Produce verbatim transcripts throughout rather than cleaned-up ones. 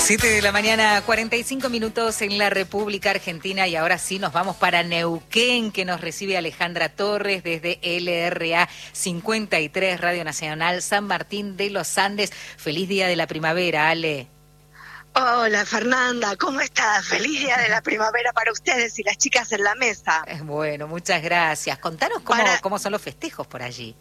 Siete de la mañana, cuarenta y cinco minutos en la República Argentina, y ahora sí nos vamos para Neuquén, que nos recibe Alejandra Torres desde L R A cincuenta y tres, Radio Nacional San Martín de los Andes. Feliz día de la primavera, Ale. Hola Fernanda, ¿cómo estás? Feliz día de la primavera para ustedes y las chicas en la mesa. Bueno, muchas gracias. Contanos cómo, para... cómo son los festejos por allí.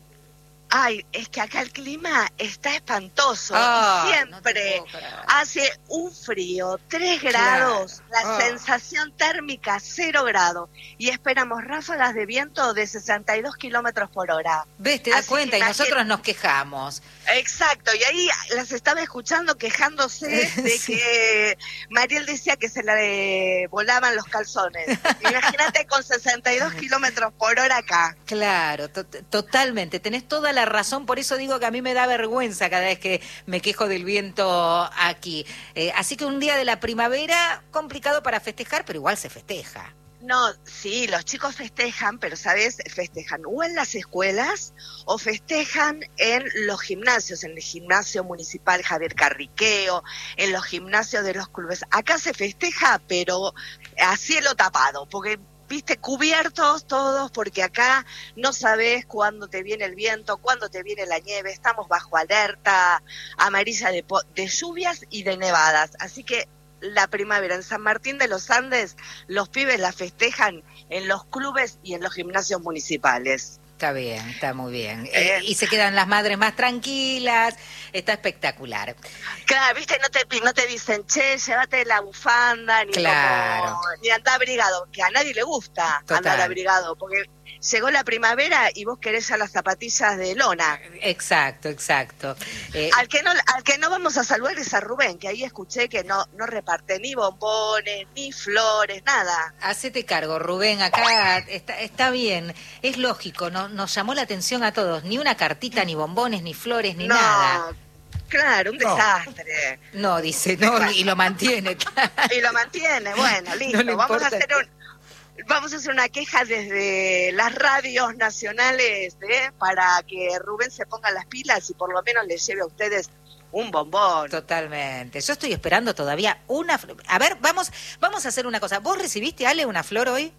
Ay, es que acá el clima está espantoso. Oh, y siempre no hace un frío, tres grados, claro. la oh. sensación térmica cero grados. Y esperamos ráfagas de viento de sesenta y dos kilómetros por hora. ¿Ves? Te das Así cuenta, y imagínate... nosotros nos quejamos. Exacto, y ahí las estaba escuchando quejándose de sí. que Mariel decía que se le volaban los calzones. Imagínate con sesenta y dos kilómetros por hora acá. Claro, to totalmente, tenés toda la razón, por eso digo que a mí me da vergüenza cada vez que me quejo del viento aquí. Eh, así que un día de la primavera complicado para festejar, pero igual se festeja. No, sí, los chicos festejan, pero ¿sabes? Festejan o en las escuelas o festejan en los gimnasios, en el gimnasio municipal Javier Carriqueo, en los gimnasios de los clubes. Acá se festeja, pero a cielo tapado, porque... viste, cubiertos todos, porque acá no sabés cuándo te viene el viento, cuándo te viene la nieve, estamos bajo alerta amarilla de, de lluvias y de nevadas, así que la primavera en San Martín de los Andes, los pibes la festejan en los clubes y en los gimnasios municipales. Está bien, está muy bien. Eh, eh, y se quedan las madres más tranquilas, está espectacular. Claro, viste, no te, no te dicen, che, llévate la bufanda, ni, claro. como, ni andá abrigado, que a nadie le gusta Total. andar abrigado, porque llegó la primavera y vos querés ya las zapatillas de lona. Exacto, exacto. Eh, al que no al que no vamos a saludar es a Rubén, que ahí escuché que no no reparte ni bombones, ni flores, nada. Hacete cargo, Rubén, acá está, está bien, es lógico, no, nos llamó la atención a todos, ni una cartita, ni bombones, ni flores, ni no. nada. Claro, un no. desastre. No, dice, no, y lo mantiene. Y lo mantiene, bueno, listo, no vamos a hacer un... Vamos a hacer una queja desde las radios nacionales ¿eh? para que Rubén se ponga las pilas y por lo menos les lleve a ustedes un bombón. Totalmente. Yo estoy esperando todavía una flor. A ver, vamos, vamos a hacer una cosa. ¿Vos recibiste, Ale, una flor hoy?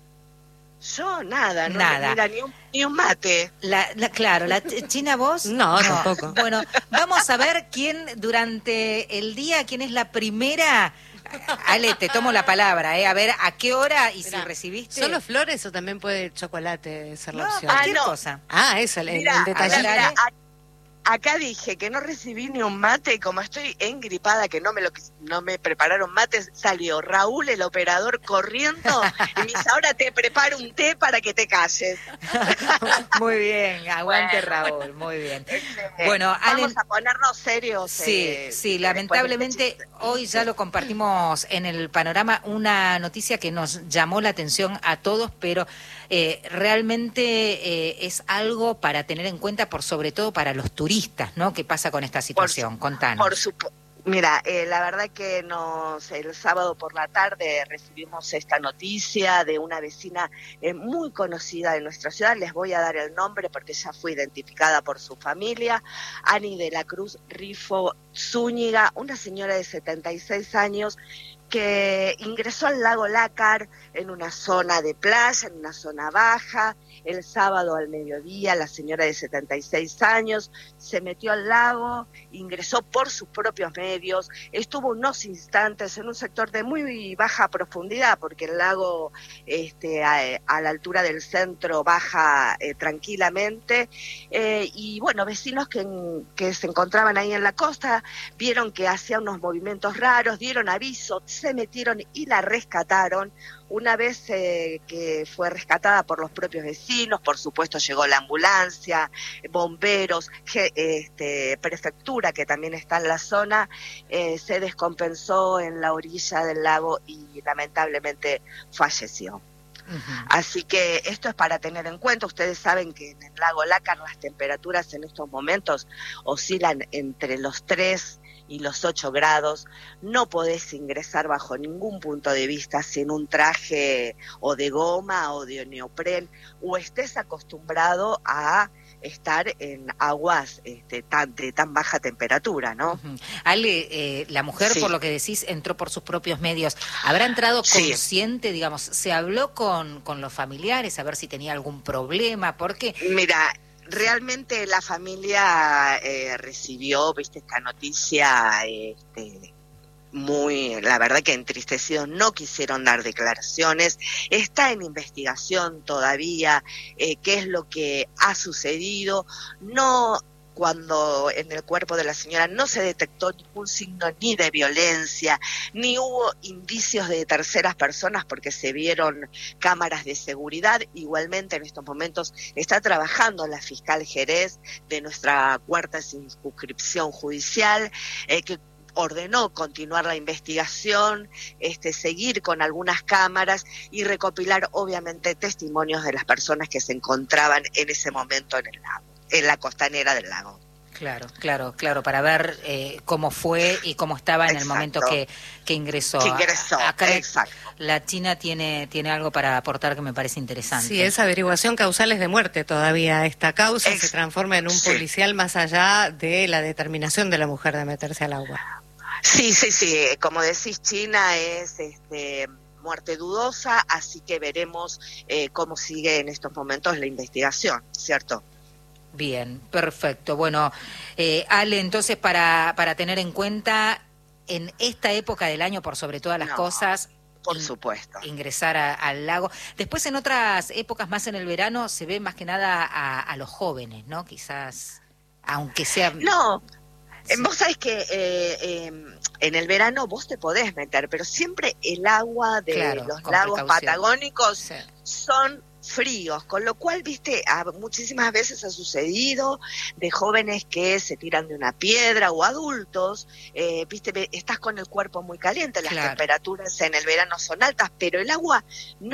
Yo nada, no nada. Mira, ni un, ni un mate. La, la, claro, la China, vos. No, no, tampoco. Bueno, vamos a ver quién durante el día, quién es la primera... Ale, te tomo la palabra, ¿eh? A ver, ¿a qué hora y Mirá, si recibiste? ¿Solo flores o también puede chocolate ser la no, opción? Cualquier ah, no. cosa. Ah, eso, el, Mirá, el detalle. Mira, a, acá dije que no recibí ni un mate y como estoy engripada, que no me lo no me prepararon mates, salió Raúl, el operador, corriendo y me dice, ahora te preparo un té para que te calles. Muy bien, aguante bueno, Raúl, muy bien. Bueno, vamos Ale... a ponernos serios. Sí, eh, sí, lamentablemente este hoy ya lo compartimos en el panorama, una noticia que nos llamó la atención a todos, pero eh, realmente eh, es algo para tener en cuenta, por sobre todo para los turistas, ¿no? ¿Qué pasa con esta situación? Por, Contanos. Por supuesto. Mira, eh, la verdad que nos el sábado por la tarde recibimos esta noticia de una vecina eh, muy conocida de nuestra ciudad. Les voy a dar el nombre porque ya fue identificada por su familia. Ani de la Cruz Rifo Zúñiga, una señora de setenta y seis años que ingresó al lago Lácar en una zona de playa, en una zona baja. El sábado al mediodía, la señora de setenta y seis años se metió al lago, ingresó por sus propios medios, estuvo unos instantes en un sector de muy baja profundidad, porque el lago este, a, a la altura del centro baja eh, tranquilamente, eh, y bueno, vecinos que, que se encontraban ahí en la costa vieron que hacía unos movimientos raros, dieron aviso, se metieron y la rescataron. Una vez eh, que fue rescatada por los propios vecinos, por supuesto llegó la ambulancia, bomberos, ge, este, prefectura que también está en la zona, eh, se descompensó en la orilla del lago y lamentablemente falleció. Uh-huh. Así que esto es para tener en cuenta. Ustedes saben que en el lago Lácar las temperaturas en estos momentos oscilan entre los tres y los ocho grados, no podés ingresar bajo ningún punto de vista sin un traje o de goma o de neopren, o estés acostumbrado a estar en aguas este, tan, de tan baja temperatura, ¿no? Uh-huh. Ale, eh, la mujer, sí, por lo que decís, entró por sus propios medios. ¿Habrá entrado consciente, sí, digamos? ¿Se habló con, con los familiares a ver si tenía algún problema? ¿Por qué? Mira, realmente la familia eh, recibió, viste, esta noticia este, muy, la verdad que entristecidos, no quisieron dar declaraciones. Está en investigación todavía eh, qué es lo que ha sucedido. No, cuando en el cuerpo de la señora no se detectó ningún signo ni de violencia, ni hubo indicios de terceras personas porque se vieron cámaras de seguridad. Igualmente en estos momentos está trabajando la fiscal Jerez de nuestra cuarta circunscripción judicial, eh, que ordenó continuar la investigación, este, seguir con algunas cámaras y recopilar obviamente testimonios de las personas que se encontraban en ese momento en el lago, en la costanera del lago. Claro, claro, claro, para ver eh, cómo fue y cómo estaba en Exacto. el momento que, que ingresó. Que ingresó, Acá exacto. La China tiene, tiene algo para aportar que me parece interesante. Sí, es averiguación causales de muerte todavía. Esta causa Ex se transforma en un sí. policial más allá de la determinación de la mujer de meterse al agua. Sí, sí, sí, como decís, China es este, muerte dudosa, así que veremos eh, cómo sigue en estos momentos la investigación, ¿cierto? Bien, perfecto. Bueno, eh, Ale, entonces para, para tener en cuenta, en esta época del año, por sobre todas las no, cosas, por in, supuesto, ingresar a, al lago. Después en otras épocas, más en el verano, se ve más que nada a, a los jóvenes, ¿no? Quizás, aunque sea... No. Sí. Vos sabés que eh, eh, en el verano vos te podés meter, pero siempre el agua de claro, los lagos patagónicos sí. son fríos, con lo cual, viste, a, muchísimas veces ha sucedido de jóvenes que se tiran de una piedra o adultos, eh, viste, estás con el cuerpo muy caliente, las claro. temperaturas en el verano son altas, pero el agua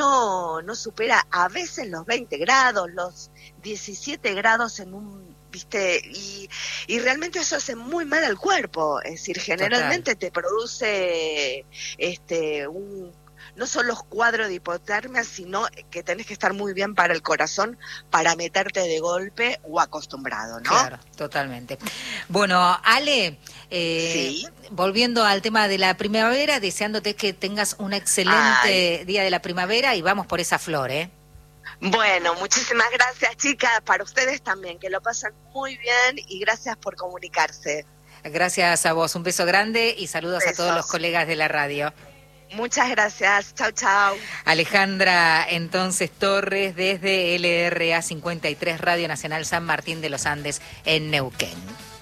no, no supera a veces los veinte grados, los diecisiete grados en un ¿viste? Y, y realmente eso hace muy mal al cuerpo, es decir, generalmente Total. te produce este un no solo los cuadros de hipotermia, sino que tenés que estar muy bien para el corazón para meterte de golpe o acostumbrado, ¿no? Claro, totalmente. Bueno, Ale, eh, ¿Sí? volviendo al tema de la primavera, deseándote que tengas un excelente Ay. día de la primavera y vamos por esa flor, ¿eh? Bueno, muchísimas gracias, chicas, para ustedes también, que lo pasan muy bien y gracias por comunicarse. Gracias a vos, un beso grande y saludos Besos. a todos los colegas de la radio. Muchas gracias, chau, chau. Alejandra, entonces, Torres, desde L R A cincuenta y tres, Radio Nacional San Martín de los Andes, en Neuquén.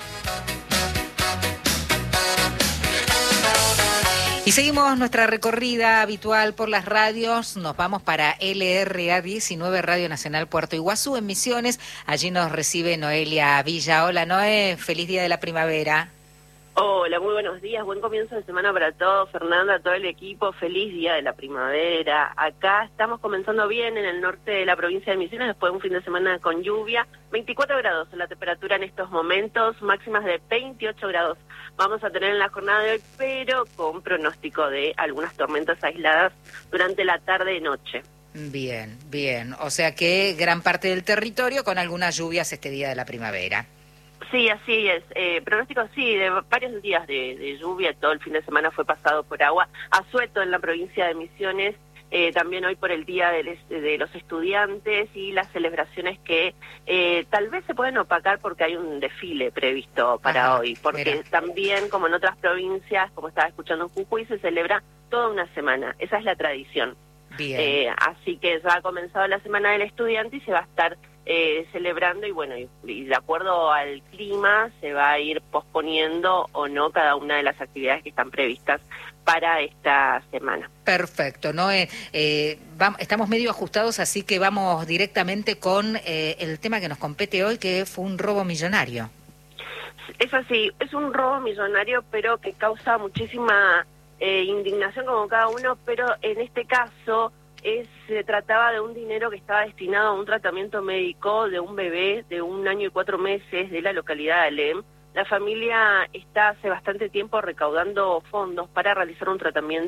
Y seguimos nuestra recorrida habitual por las radios. Nos vamos para L R A diecinueve, Radio Nacional Puerto Iguazú, en Misiones. Allí nos recibe Noelia Villa. Hola, Noé, feliz día de la primavera. Hola, muy buenos días, buen comienzo de semana para todos, Fernanda, todo el equipo, feliz día de la primavera. Acá estamos comenzando bien en el norte de la provincia de Misiones, después de un fin de semana con lluvia, veinticuatro grados la temperatura en estos momentos, máximas de veintiocho grados vamos a tener en la jornada de hoy, pero con pronóstico de algunas tormentas aisladas durante la tarde y noche. Bien, bien, o sea que gran parte del territorio con algunas lluvias este día de la primavera. Sí, así es. Eh, pronóstico, sí, de varios días de, de lluvia. Todo el fin de semana fue pasado por agua. Asueto en la provincia de Misiones. Eh, también hoy por el Día de, de los Estudiantes y las celebraciones que eh, tal vez se pueden opacar porque hay un desfile previsto para Ajá, hoy. Porque mira. también, como en otras provincias, como estaba escuchando en Jujuy, se celebra toda una semana. Esa es la tradición. Bien. Eh, así que ya ha comenzado la Semana del Estudiante y se va a estar eh, celebrando y bueno, y, y de acuerdo al clima se va a ir posponiendo o no cada una de las actividades que están previstas para esta semana. Perfecto, ¿no? Eh, eh, vamos, estamos medio ajustados, así que vamos directamente con eh, el tema que nos compete hoy, que fue un robo millonario. Es así, es un robo millonario, pero que causa muchísima eh, indignación como cada uno, pero en este caso es, se trataba de un dinero que estaba destinado a un tratamiento médico de un bebé de un año y cuatro meses de la localidad de Alem. La familia está hace bastante tiempo recaudando fondos para realizar un tratamiento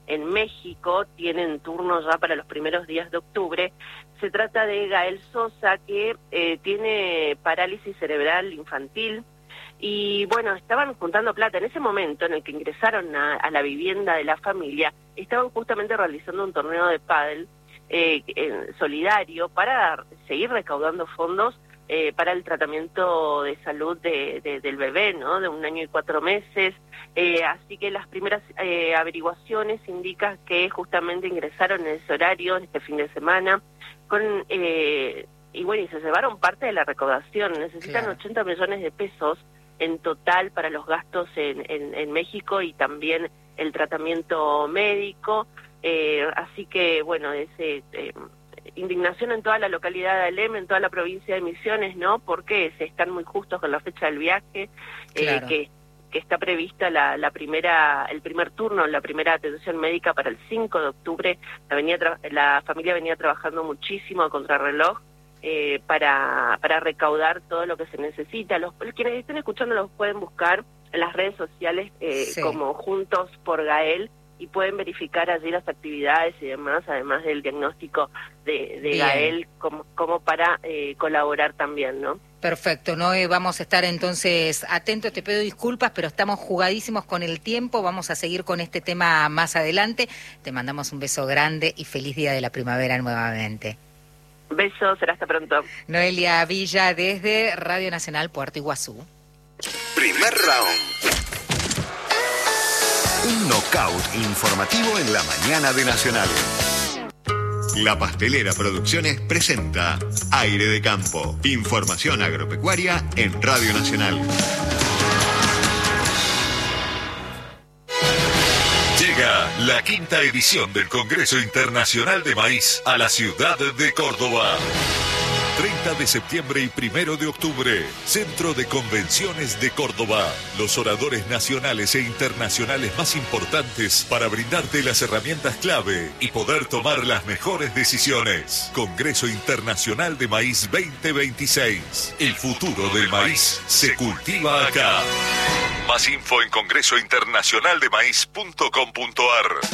en México tienen turno ya para los primeros días de octubre. Se trata de Gael Sosa, que eh, tiene parálisis cerebral infantil. Y bueno, estaban juntando plata. En ese momento en el que ingresaron a, a la vivienda de la familia, estaban justamente realizando un torneo de pádel eh, eh, solidario para seguir recaudando fondos eh, para el tratamiento de salud de, de, del bebé, ¿no? De un año y cuatro meses. Eh, así que las primeras eh, averiguaciones indican que justamente ingresaron en ese horario, en este fin de semana, con... Eh, y bueno, y se llevaron parte de la recaudación. Necesitan claro. ochenta millones de pesos en total para los gastos en, en, en México y también el tratamiento médico. Eh, así que, bueno, ese, eh, indignación en toda la localidad de Alem, en toda la provincia de Misiones, ¿no? Porque se están muy justos con la fecha del viaje, claro. eh, que, que está prevista la, la primera, el primer turno, la primera atención médica para el cinco de octubre. La, venía la familia venía trabajando muchísimo a contrarreloj, Eh, para, para recaudar todo lo que se necesita. Los quienes estén escuchando los pueden buscar en las redes sociales eh, sí. como Juntos por Gael, y pueden verificar allí las actividades y demás, además del diagnóstico de, de Gael, como, como para eh, colaborar también, ¿no? Perfecto, ¿no? Eh, vamos a estar entonces atentos, te pido disculpas, pero estamos jugadísimos con el tiempo, vamos a seguir con este tema más adelante. Te mandamos un beso grande y feliz Día de la Primavera nuevamente. Besos, será hasta pronto. Noelia Villa desde Radio Nacional Puerto Iguazú. Primer round. Un knockout informativo en la mañana de Nacional. La Pastelera Producciones presenta Aire de Campo. Información agropecuaria en Radio Nacional. Llega la quinta edición del Congreso Internacional de Maíz a la ciudad de Córdoba. treinta de septiembre y primero de octubre, Centro de Convenciones de Córdoba. Los oradores nacionales e internacionales más importantes para brindarte las herramientas clave y poder tomar las mejores decisiones. Congreso Internacional de Maíz veinte veintiséis. El futuro del maíz se cultiva acá. Más info en congreso internacional de maíz punto com punto a r.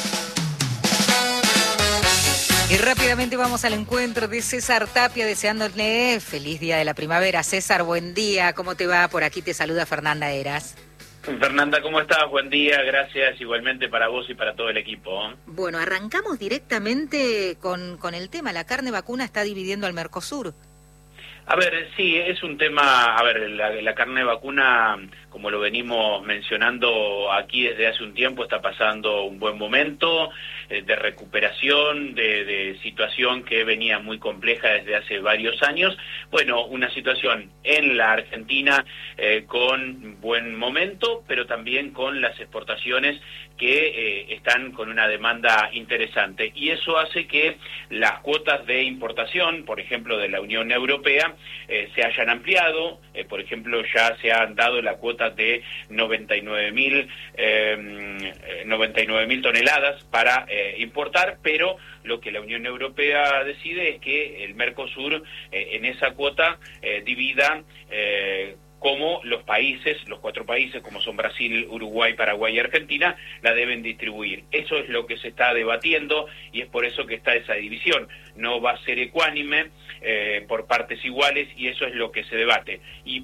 Y rápidamente vamos al encuentro de César Tapia, deseándole feliz Día de la Primavera. César, buen día, ¿cómo te va? Por aquí te saluda Fernanda Eras. Fernanda, ¿cómo estás? Buen día, gracias igualmente para vos y para todo el equipo. Bueno, arrancamos directamente con, con el tema. La carne vacuna está dividiendo al Mercosur. A ver, sí, es un tema, a ver, la, la carne vacuna, como lo venimos mencionando aquí desde hace un tiempo, está pasando un buen momento eh, de recuperación, de, de situación que venía muy compleja desde hace varios años. Bueno, una situación en la Argentina eh, con buen momento, pero también con las exportaciones que eh, están con una demanda interesante. Y eso hace que las cuotas de importación, por ejemplo, de la Unión Europea, eh, se hayan ampliado. Eh, por ejemplo, ya se han dado la cuota de noventa y nueve mil toneladas para eh, importar, pero lo que la Unión Europea decide es que el Mercosur eh, en esa cuota eh, divida eh, como los países, los cuatro países, como son Brasil, Uruguay, Paraguay y Argentina, la deben distribuir. Eso es lo que se está debatiendo y es por eso que está esa división. No va a ser ecuánime eh, por partes iguales y eso es lo que se debate. Y